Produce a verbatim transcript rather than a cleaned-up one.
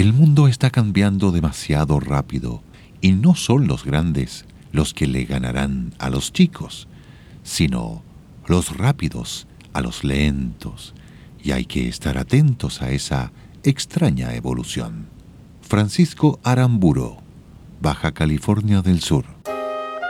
El mundo está cambiando demasiado rápido y no son los grandes los que le ganarán a los chicos, sino los rápidos a los lentos, y hay que estar atentos a esa extraña evolución. Francisco Aramburo, Baja California del Sur.